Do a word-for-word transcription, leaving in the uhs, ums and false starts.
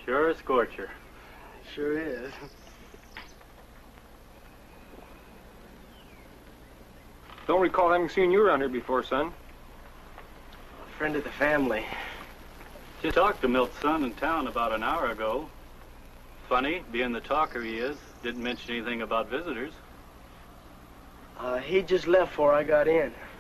Sure a scorcher. Sure is. Don't recall having seen you around here before, son. A friend of the family. Just talked to Milt's son in town about an hour ago. Funny, being the talker he is, didn't mention anything about visitors. Uh, he just left before I got in.